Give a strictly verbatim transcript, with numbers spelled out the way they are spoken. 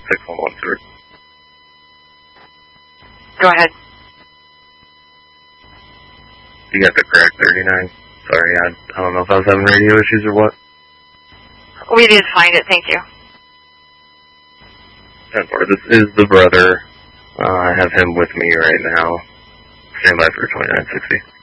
six one one three. Go ahead. You got the correct thirty-nine. Sorry, I, I don't know if I was having radio issues or what. We did find it, thank you. ten four, this is the brother. Uh, I have him with me right now. Stand by for twenty-nine sixty.